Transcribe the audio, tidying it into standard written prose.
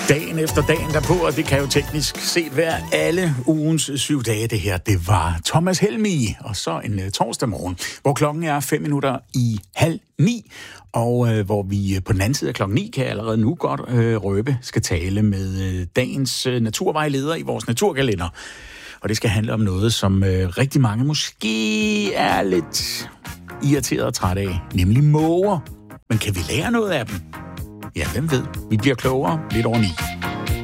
Dagen efter dagen derpå, og det kan jo teknisk set være alle ugens 7 dage, det her. Det var Thomas Helmig, og så en torsdag morgen, hvor klokken er 8:05, og hvor vi på den anden side af klokken 9, kan jeg allerede nu godt røbe, skal tale med dagens naturvejleder i vores naturkalender. Og det skal handle om noget, som rigtig mange måske er lidt irriteret og træt af, nemlig måger. Men kan vi lære noget af dem? Ja, hvem ved? Vi bliver klogere lidt over 9.